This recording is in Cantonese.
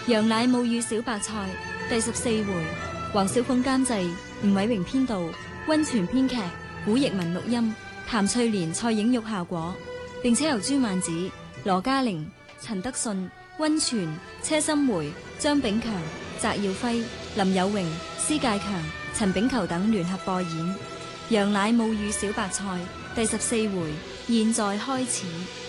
羊奶母乳小白菜第14回，黃小鳳監製，吳偉榮編導，溫泉編劇，古譯文錄音，譚翠蓮、蔡影玉效果，並且由朱曼子、羅嘉玲、陳德信、溫泉、車心梅、張炳強、翟耀輝、林有榮、施介強、陳炳球等聯合播演。羊奶母乳小白菜第14回，現在開始。